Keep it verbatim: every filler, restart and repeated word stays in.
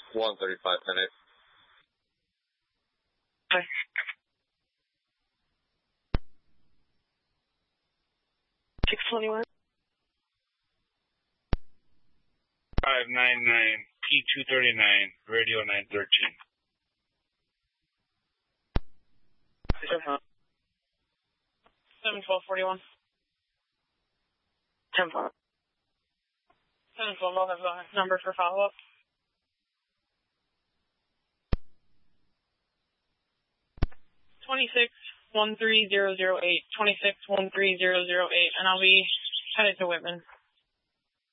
one thirty-five minutes. Okay. six twenty-one. five nine nine P two thirty-nine, radio nine thirteen. seven twelve forty-one. ten four. seven twelve, I'll have a number for follow-up. twenty-six one three zero zero eight. twenty-six one three zero zero eight, and I'll be headed to Whitman.